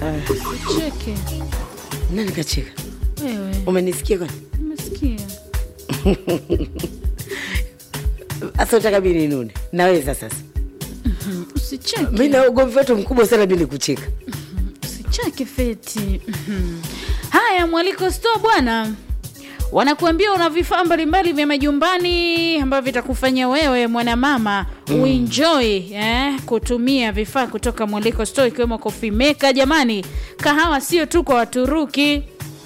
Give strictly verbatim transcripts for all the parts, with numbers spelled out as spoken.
Cheke. Nani kacheka? Wewe. Umenisikia kwani? Nimesikia. Asa utaka bini nune. Naweza sasa. Mhm. Usicheke. Mimi na ugomvi wetu mkubwa sana bini kucheka. Mhm. Usicheke Feti. Mhm. Haya, Mwaliko Store bwana. Wanakuambia una vifaa mbalimbali vya majumbani ambavyo vitakufanya wewe mwanamama mm. uenjoy eh, kutumia vifaa kutoka Mwaliko Store ikiwemo coffee maker. Jamani, kahawa sio tu kwa Waturuki.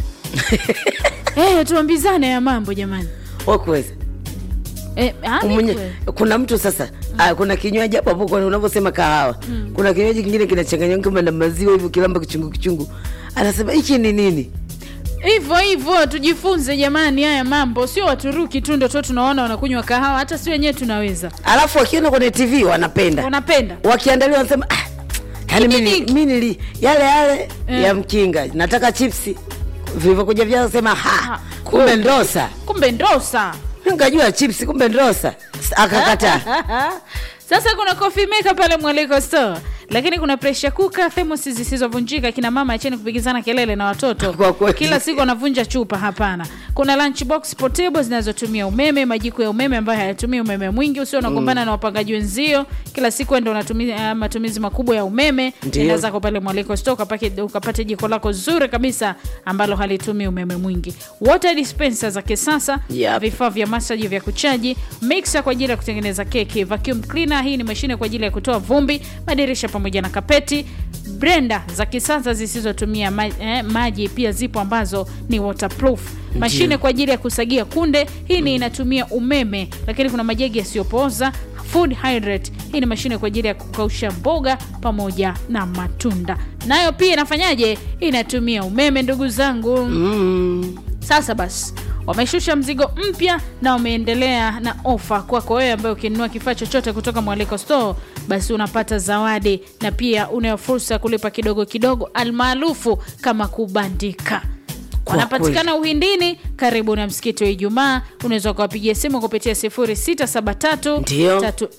Eh, tuambizane ya mambo jamani. Wakweza. Eh, Umunye, kuna mtu sasa mm. ah, kuna kinywaji hapo hapo kwa unavyosema kahawa mm. kuna kinywaji kingine kinachanganywa kama na maziwa hivyo kilamba kichungu kichungu. Anasema hiki ni nini? Hivyo hivyo tujifunze jamani, haya mambo sio Waturuki tu ndio tunaona wanakunywa kahawa, hata si wenyewe tunaweza. Alafu wakiona kwenye T V wanapenda. Wanapenda. Wakiandaliwa wanasema ah, yani mimi mimi yale yale mm. ya mkinga. Nataka chipsi. Vilivyokuja vyao sema ha, ha. Kumbe ndosa. Kumbe ndosa. Ngajua chipsi kumbe ndosa. Akakata. Sasa kuna coffee maker pale Mwaliko Store. Lakini kuna pressure cooker, thermos zisizovunjika, kina mama acheni kupigizana kelele na watoto. Kila siku wanavunja chupa, hapana. Kuna lunch box portable zinazotumia umeme, majiko ya umeme ambayo hayatumii umeme mwingi, usio unagombana mm. na wapangaji wenzio. Kila siku ndio unatumia uh, matumizi makubwa ya umeme. Inaweza kwa pale Mwaliko Store ukapate ukapate jiko lako zuri kabisa ambalo halitumii umeme mwingi. Water dispenser za kisasa, yep. vifaa vya massage vya kuchaji, mixer kwa ajili ya kutengeneza keki, vacuum cleaner, hii ni mashine kwa ajili ya kutoa vumbi, madirisha pamoja na kapeti, blender za kisasa zisizotumia ma, eh, maji pia zipo ambazo ni waterproof. Mashine kwa ajili ya kusagia kunde, hii ni inatumia umeme, lakini kuna majegi yasiyopooza, food hydrate, hii ni mashine kwa ajili ya kukausha mboga pamoja na matunda. Nayo pia inafanyaje? Inatumia umeme ndugu zangu. Mm. Sasa basi wameshusha mzigo mpya na wameendelea na ofa kwako wewe ambaye ukinunua kifaa chochote kutoka Mwaliko Store basi unapata zawadi na pia una fursa kulipa kidogo kidogo almaarufu kama kubandika. Wanapatikana Uhindini karibu na msikiti wa Ijumaa. Unaweza kuwapigia simu kupitia sifuri sita saba tatu tatu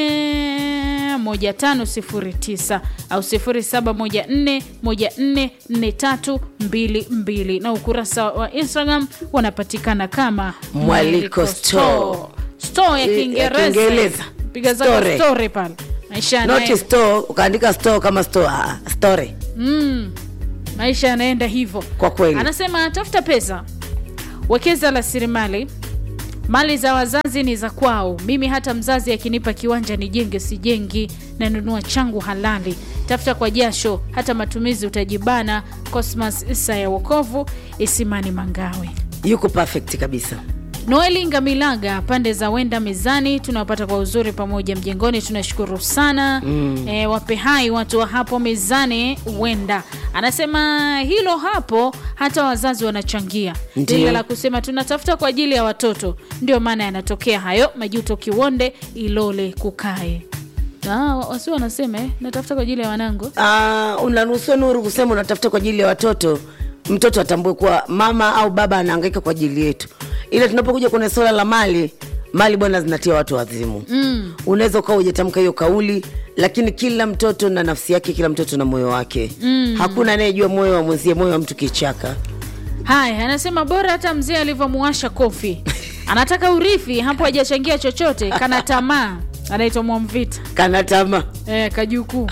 nne moja tano sifuri tisa au sifuri saba moja nne moja nne nne tatu mbili mbili, na ukurasa wa Instagram wanapatikana kama Mwaliko Store. Store ya Kiingereza. Piga za store pale. Maisha not na store, ukaandika store kama store, ah, store. Mm. Maisha yanaenda hivyo. Kwa kweli. Anasema tafuta pesa, wekeza rasilimali, mali za wazazi ni za kwao. Mimi hata mzazi akinipa kiwanja nijenge sijengi, na nunua changu halali. Tafuta kwa jasho, hata matumizi utajibana. Cosmas Isa ya Wokovu, Isimani Mangawe. Yuko perfect kabisa. Noeli Ngamilaga pande za Wenda Mezani, tunawapata kwa uzuri pamoja mjengoni, tunashukuru sana. mm. E, wape hai watu wa hapo Mezani Wenda. Anasema hilo hapo hata wazazi wanachangia. Dile la kusema tunatafuta kwa ajili ya watoto, ndio maana yanatokea hayo. Majuto Kiwonde Ilole Kukae. Ah, wasi wanasema eh, natafuta kwa ajili ya wanangu. Ah, unaruhusiwa Nuru kusema unatafuta kwa ajili ya watoto. Mtoto atambue kuwa mama au baba anahangaika kwa ajili yetu. Ile tunapokuja kwenye swala la mali, mali bwana zinatia watu wazimu. Mm. Unaweza ukawa hujatamka hiyo kauli, lakini kila mtoto na nafsi yake, kila mtoto na moyo wake. Mm. Hakuna anayejua moyo wa mwenzie, moyo wa mtu kichaka. Haya, anasema bora hata mzee alivyomuasha kofi. Anataka urithi, hapo hajachangia chochote, kana tamaa. Anaitwa Mwamvita. Kana tamaa. Eh, kajukuu.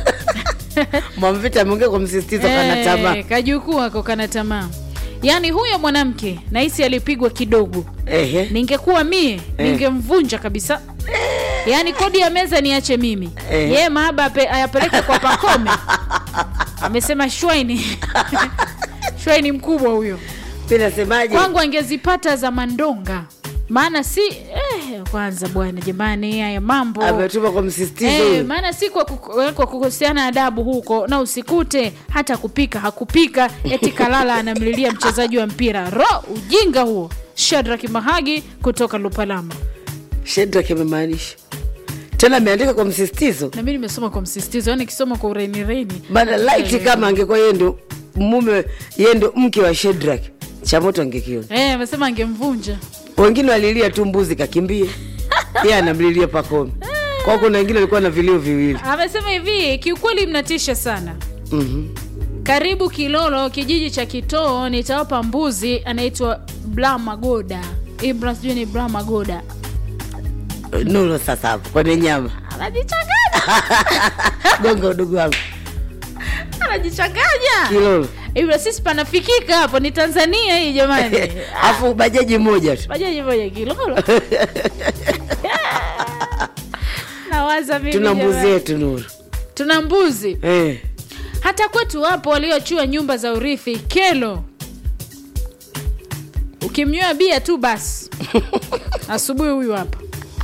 Mwamvita ameongea kwa msisitizo, kana tamaa. Eh, kajukuu wako kana tamaa. Yaani huyo mwanamke nahisi alipigwa kidogo. Ehe. Ningekuwa mie, ningemvunja kabisa. Yaani kodi ya meza niache mimi. Yeye mahaba ayapeleke kwa Pakome. Amesema shwaini. Shwaini mkubwa huyo. Bila semaje? Kwangu angezipata za Mandonga. Maana si eh kwanza bwana jamani, haya mambo ametuma kwa msisitizo. Eh, maana si kwa kwa kukoseana adabu huko, na usikute hata kupika hakupika, eti kalala anamlilia mchezaji wa mpira. Ro ujinga huo. Shadrack Mahagi kutoka Lupalama. Shadrack amemaanisha tena ameandika kwa msisitizo. Na mimi nimesoma kwa msisitizo, yani kisoma kwa ureni reni. Bana light eh, kama angekuwa yeye ndo mume, yeye ndo mke wa Shadrack, cha moto angekiona. Eh, amesema angemvunja. Wengine walilia tu mbuzi kakimbie. Yeye anamlilia Pakome. Kwa kuna wengine walikuwa na vilio viwili. Amesema hivi, kiukweli mnatisha sana. Mhm. Karibu Kilolo, kijiji cha Kitoo, nitawapa mbuzi anaitwa Blamagoda. Ibra sijui ni Blamagoda. Nuru sasa hapo kwa nyama. Anajichanganya. Gonga udugu wangu. Anajichanganya. Kilolo. Ibra sisi panafikika hapo, ni Tanzania hii jamani. Afu bajaji moja tu. Bajaji moja Kilolo. Nawaza mimi. Tuna mbuzi yetu Nuru. Tuna mbuzi. Eh. Hata kwetu wapo waliochua nyumba za urithi Kelo. Ukimnyoa bia tu basi. Asubuhi huyu hapa.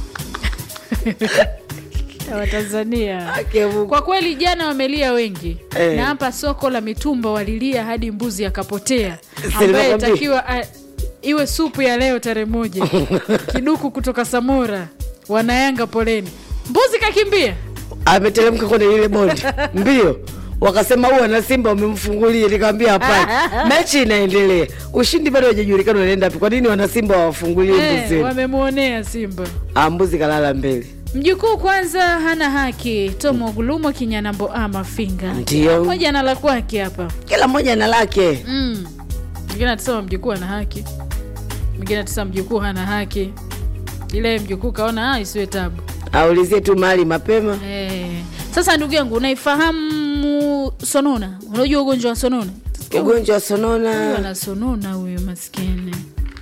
Wa Tanzania. Kwa kweli jana wamelia wengi. Eh. Na hapa soko la mitumba walilia hadi mbuzi akapotea. Ambaye takiwa a, iwe supu ya leo tarehe moja. Kiduku kutoka Samora. Wanayanga poleni. Mbuzi kakimbia. Ameteremka kwenye ile bonde. Mbio. Wakasema huwa na Simba umemfungulia, nikamwambia hapana. Mechi inaendelea. Ushindi bado hujajulikana unaenda wapi. Kwa nini wana Simba wawafungulie mbuzi? Eh, wamemuonea Simba. Ah, mbuzi kalala mbele. Mjukuu kwanza hana haki. Tomo Gulumo Kinyanambo ama Finga. Ndio. Mmoja ana la kwake hapa. Kila mmoja ana lake. Mm. Mwingine atasema mjukuu ana haki. Mwingine atasema mjukuu hana haki. Ile mjukuu kaona ah isiwe tabu. Aulizie tu mali mapema. Eh. Sasa ndugu yangu unaifahamu sonona? Unajua ugonjwa wa sonona? Ugonjwa wa sonona. Ana sonona huyo maskini.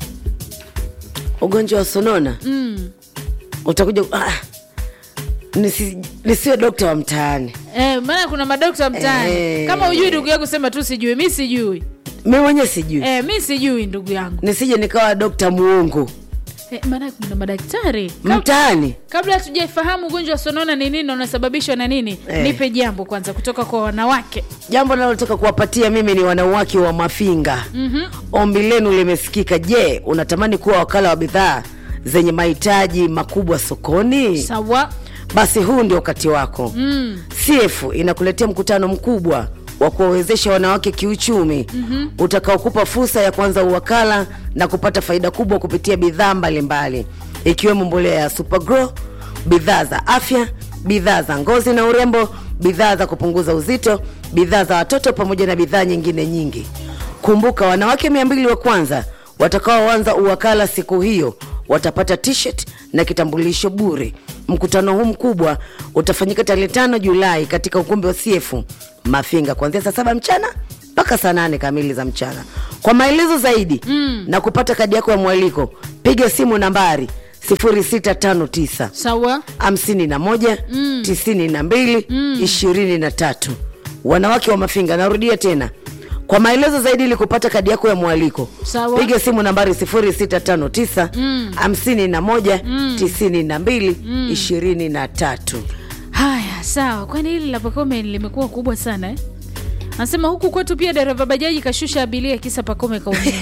Ugonjwa wa sonona? Mm. Utakuja ah. Nisi nisiwe daktari wa mtaani. Eh, maana kuna madaktari wa mtaani. Eh. Kama hujui ndugu yangu sema tu sijui, mimi sijui. Mimi mwenyewe sijui. Eh, mimi sijui ndugu yangu. Nisije nikawa daktari muongo. Eh, maana kuna madaktari mtaani. Kabla hatujafahamu ugonjwa wa sonona ni nini na unasababishwa na nini, eh. Nipe jambo kwanza kutoka kwa wanawake. Jambo nalotaka kuwapatia mimi ni wanawake wa Mafinga. Mhm. Ombi lenu limesikika. Je, unatamani kuwa wakala wa bidhaa zenye mahitaji makubwa sokoni? Sawa. Basi huu ndio wakati wako. Mm. C F inakuletea mkutano mkubwa wa kuwawezesha wanawake kiuchumi, mm-hmm. utakaokupa fursa ya kuanza uwakala na kupata faida kubwa kupitia bidhaa mbalimbali, ikiwemo mbolea ya Supergrow, bidhaa za afya, bidhaa za ngozi na urembo, bidhaa za kupunguza uzito, bidhaa za watoto pamoja na bidhaa nyingine nyingi. Kumbuka, wanawake mia mbili wa kwanza watakaoanza uwakala siku hiyo watapata t-shirt na kitambulisho bure. Mkutano huu mkubwa utafanyika tarehe tano Julai katika ukumbi wa C F Mafinga kuanzia saa saba mchana mpaka saa nane kamili za mchana. Kwa maelezo zaidi mm. na kupata kadi yako ya mwaliko, piga simu nambari sifuri sita tano tisa sawa hamsini na moja mm. tisini na mbili mm. ishirini na tatu. Wanawake wa Mafinga, narudia tena. Kwa maelezo zaidi ili kupata kadi yako ya mwaliko, sawa, piga simu nambari sifuri sita tano tisa hamsini na moja tisini na mbili ishirini na tatu. Haya, sawa. Kwani hili la Pakome limekuwa kubwa sana eh? Anasema huku kwetu pia dereva bajaji kashusha abiria kisa Pakome kaumia.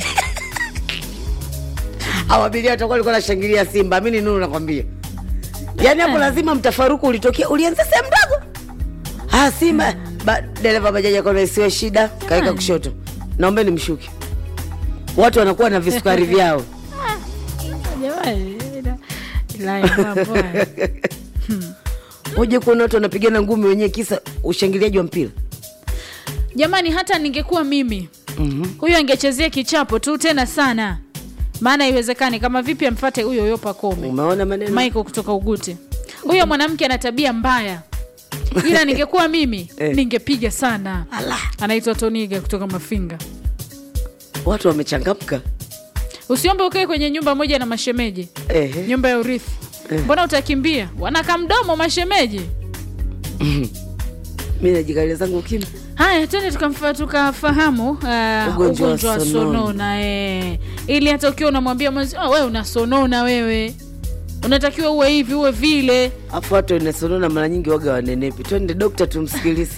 Hao abiria watakuwa walikuwa wanashangilia Simba. Mimi ni Nuru nakwambia. Yaani hapo lazima mtafaruku ulitokea. Ulianza sehemu ndogo. Ah, Simba ba, dereva bajaji akaona isiwe shida, kaeka kushoto. Naombeni mshuke. Watu wanakuwa na visukari vyao. Jamani, ila mambo. Uje kuona watu wanapigana ngumi wenyewe kisa ushangiliaji wa mpira. Jamani, hata ningekuwa mimi, mhm, huyo angechezea kichapo tu tena sana. Maana haiwezekani kama vipi amfuate huyo huyo Pakome. Umeona maneno? Michael kutoka Ugute. Huyo mwanamke ana tabia mbaya. Ila ningekuwa mimi, eh, ningepiga sana. Allah. Anaitwa Toniga kutoka Mafinga. Watu wamechangamka. Usiombe ukae kwenye nyumba moja na mashemeji. Eh. Nyumba ya urithi. Eh. Mbona utakimbia? Wanaka mdomo mashemeji. Mimi najikalia zangu kimya. Haya, twende tukamfa tukafahamu uh, ugonjwa wa sonona, sonona eh. Ili hata ukiwa unamwambia mwanzo, oh, wewe una sonona wewe. Unatakiwa uwe hivi uwe vile. Afu watu wana sonona mara nyingi waga wanenepi. Twende dokta tumsikilize.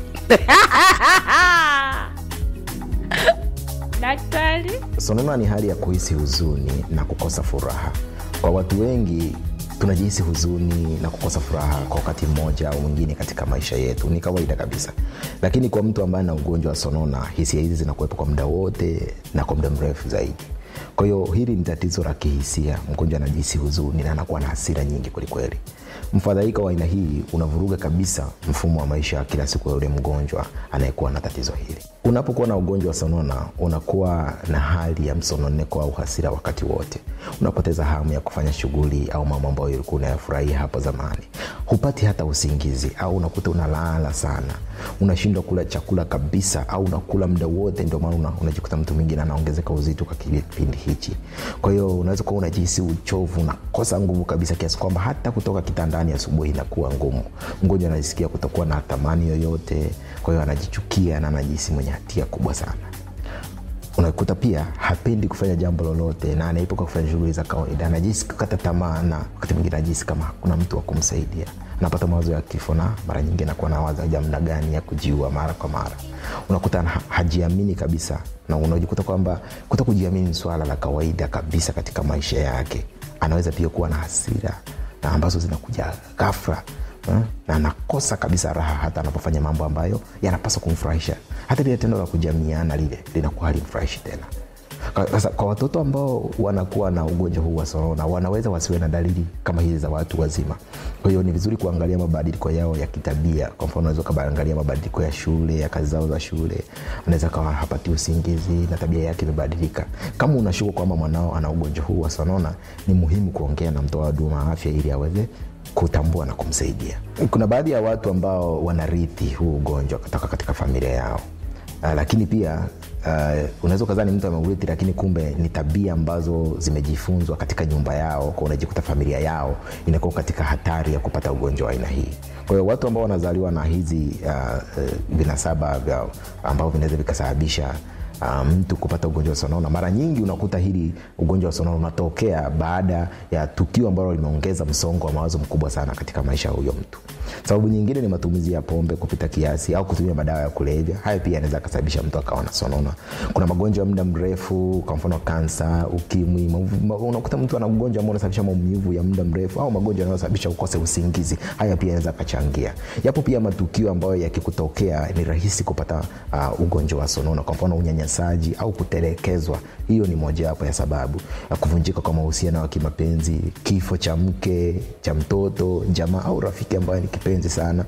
Daktari. Sonona ni hali ya kuhisi huzuni na kukosa furaha. Kwa watu wengi tunajihisi huzuni na kukosa furaha kwa wakati mmoja au mwingine katika maisha yetu. Ni kawaida kabisa. Lakini kwa mtu ambaye ana ugonjwa wa sonona, hisia hizi zinakuwepo kwa muda wote na kwa muda mrefu zaidi. Kwa hiyo hili ni tatizo la kihisia. Mgonjwa anajihisi huzuni na anakuwa na hasira nyingi kweli kweli. Mfadhaiko wa aina hii unavuruga kabisa mfumo wa maisha kila siku ya yule mgonjwa anayekuwa na tatizo hili. Unapokuwa na ugonjwa wa sonona, unakuwa na hali ya msononeko au hasira wakati wote. Unapoteza hamu ya kufanya shughuli au mambo ambayo ulikuwa unayafurahia hapo zamani. Hupati hata usingizi au unakuta unalala sana. Unashindwa kula chakula kabisa au unakula muda wote, ndio maana unajikuta mtu mwingine anaongezeka uzito kwa kipindi hichi. Kwa hiyo unaweza kuwa unajihisi uchovu, unakosa nguvu kabisa kiasi kwamba hata kutoka kitandani asubuhi inakuwa ngumu. Mgonjwa anajisikia kutokuwa na thamani yoyote, kwa hiyo anajichukia na anajihisi mwenye hatia kubwa sana. Unakuta pia hapendi kufanya jambo lolote na anaipoka kufanya shughuli za kawaida. Anajihisi kukata tamaa na wakati mwingine anajihisi kama hakuna mtu wa kumsaidia. Anapata mawazo ya kifo na mara nyingi anakuwa na wazo jamna gani ya kujiua mara kwa mara. Unakuta hajiamini kabisa na unajikuta kwamba kutokujiamini ni swala la kawaida kabisa katika maisha yake. Anaweza pia kuwa na hasira na ambazo zinakuja ghafla. Na anakosa kabisa raha hata anapofanya mambo ambayo yanapaswa kumfurahisha. Hata lile tendo la kujamiana lile linakuwa halimfurahishi tena. Sasa kwa watoto ambao wanakuwa na ugonjwa huu wa sonona, wanaweza wasiwe na dalili kama hizi za watu wazima. Kwa hiyo ni vizuri kuangalia mabadiliko yao ya kitabia. Kwa mfano unaweza kuangalia mabadiliko ya shule, ya kazi zao za shule. Anaweza kawa hapati usingizi na tabia yake imebadilika. Kama unashuku kwamba mwanao ana ugonjwa huu wa sonona, ni muhimu kuongea na mtoa huduma wa afya ili aweze kutambua na kumsaidia. Kuna baadhi ya watu ambao wanarithi huu ugonjwa kutoka katika familia yao. Uh, lakini pia uh, unaweza kudhani mtu ameurithi, lakini kumbe ni tabia ambazo zimejifunzwa katika nyumba yao. Kwa unajikuta familia yao inakuwa katika hatari ya kupata ugonjwa wa aina hii. Kwa hiyo watu ambao wanazaliwa na hizi uh, vinasaba uh, ambao vinaweza vikasababisha Uh, mtu kupata ugonjwa wa sonona, mara nyingi unakuta hili ugonjwa wa sonona unatokea baada ya tukio ambalo limeongeza msongo wa mawazo mkubwa sana katika maisha ya huyo mtu. Sababu nyingine ni matumizi ya pombe kupita kiasi au kutumia madawa ya kulevya. Haya pia yanaweza kusababisha mtu akawa na sonona. Kuna magonjwa ya muda mrefu, kwa mfano kansa, ukimwi. Unakuta mtu ana ugonjwa ambao unasababisha maumivu ya muda mrefu au magonjwa yanayosababisha ukose usingizi. Haya pia yanaweza kuchangia. Yapo pia matukio ambayo yakikutokea ni rahisi kupata uh, ugonjwa wa sonona. Kwa mfano unyanyasaji au kutelekezwa. Hiyo ni moja wapo ya sababu. Kuvunjika kwa mahusiano ya kimapenzi, kifo cha mke, cha mtoto, jamaa au rafiki ambaye ni kipenzi sana,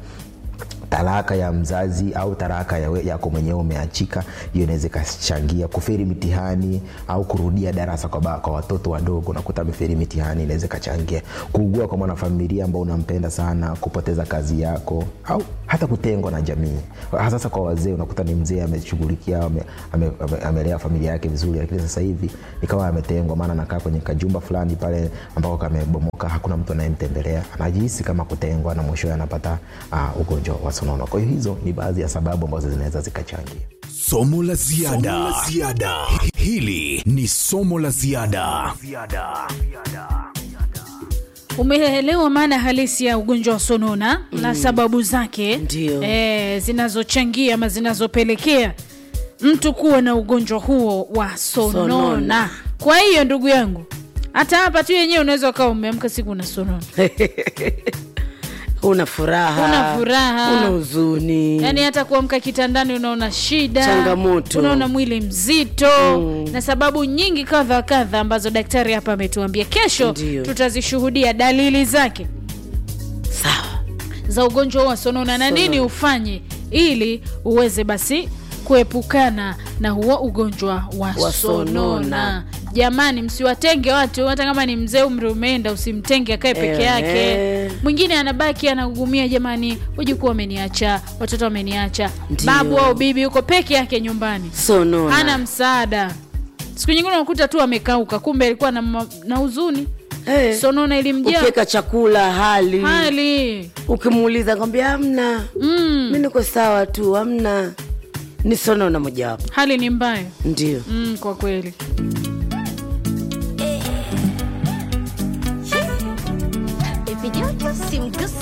talaka ya mzazi au talaka ya yako mwenyewe umeachika. Hiyo inaweza kuchangia. Kufeli mitihani au kurudia darasa kwa baba, kwa watoto wadogo na kuta mfeli mitihani inaweza kuchangia. Kuugua kwa mwanafamilia ambao unampenda sana, kupoteza kazi yako au hata kutengwa na jamii. Hasa kwa wazee, unakuta ni mzee ameshughulikia ame, ame, ame, amelea familia yake vizuri, lakini sasa hivi ikawa ametengwa, maana anakaa kwenye kajumba fulani pale ambako kamebomoka, hakuna mtu anayemtembelea. Anajihisi kama kutengwa na mwisho anapata uh, ugonjwa wa sonona. Kwa hiyo hizo ni baadhi ya sababu ambazo zinaweza zikachangia. Somo la ziada. Somo la ziada. Hili ni somo la ziada. Umeelewa maana halisi ya ugonjwa wa sonona mm. na sababu zake eh, zinazochangia ama zinazopelekea mtu kuwa na ugonjwa huo wa sonona. sonona. Kwa hiyo ndugu yangu, hata hapa tu yenyewe unaweza ukawa umeamka siku na sonona. Una furaha, una furaha, una huzuni. Yaani hata kuamka kitandani unaona shida, changamoto, unaona mwili mzito mm. na sababu nyingi kadha kadha ambazo daktari hapa ametuambia. Kesho Ndiyo. tutazishuhudia dalili zake sawa za ugonjwa wa sonona na nini ufanye ili uweze basi kuepukana na huo ugonjwa wa, wa sonona. sonona. Jamani, msiwatenge watu, hata kama ni mzee umri umeenda usimtenge akae peke yake. Mwingine anabaki anaugumia, jamani, wajukuu wameniacha, watoto wameniacha, babu au bibi yuko peke yake nyumbani. Sonona. Hana msaada. Siku nyingine unakuta tu amekauka, kumbe alikuwa na na huzuni. Hey. Sonona ilimjia. Ukiweka chakula hali. Hali. Ukimuuliza ngambia hamna. Mm. Mimi niko sawa tu, hamna. Ni sonona moja wapo. Hali ni mbaya. Ndio. Mm, kwa kweli.